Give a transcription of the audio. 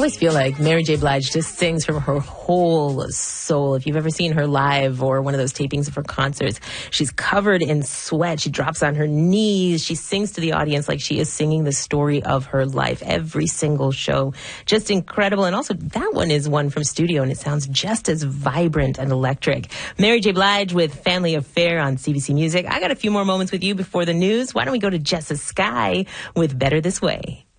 always feel like Mary J. Blige just sings from her whole soul. If you've ever seen her live or one of those tapings of her concerts, she's covered in sweat. She drops on her knees. She sings to the audience like she is singing the story of her life. Every single show. Just incredible. And also, that one is one from studio, and it sounds just as vibrant and electric. Mary J. Blige with Family Affair on CBC Music. I got a few more moments with you before the news. Why don't we go to Jessa Sky with Better This Way?